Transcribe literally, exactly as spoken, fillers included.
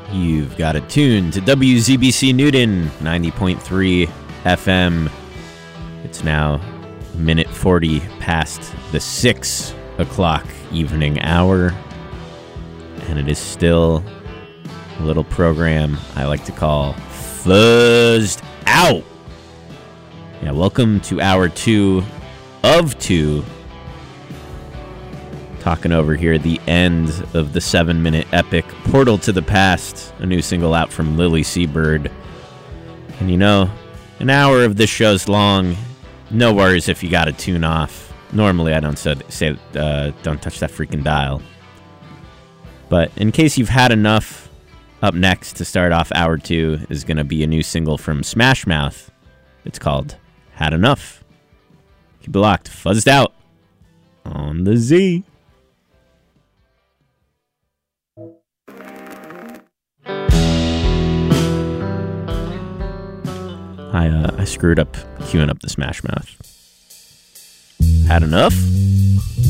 You've got it tuned to W Z B C Newton, ninety point three F M. It's now minute forty past the six o'clock evening hour, and it is still a little program I like to call Fuzzed Out. Yeah, welcome to hour two of two. Talking over here the end of the seven-minute epic Portal to the Past, a new single out from Lily Seabird. And you know, an hour of this show's long. No worries if you got to tune off. Normally I don't say, say uh, don't touch that freaking dial. But in case you've had enough, up next to start off hour two is going to be a new single from Smash Mouth. It's called Had Enough. Keep it locked. Fuzzed Out on the Z. I uh, I screwed up queuing up the Smash Mouth. Had enough?